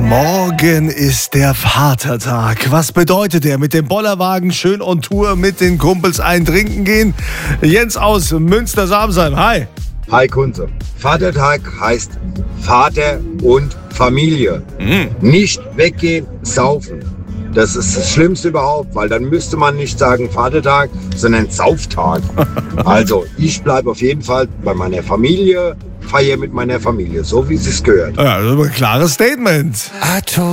Morgen ist der Vatertag. Was bedeutet der? Mit dem Bollerwagen schön on Tour mit den Kumpels ein Trinken gehen? Jens aus Münster-Samsheim, hi. Hi Kunze. Vatertag heißt Vater und Familie. Nicht weggehen, saufen. Das ist das Schlimmste überhaupt, weil dann müsste man nicht sagen Vatertag, sondern Sauftag. Also ich bleibe auf jeden Fall bei meiner Familie, feiere mit meiner Familie, so wie es gehört. Ja, das ist ein klares Statement.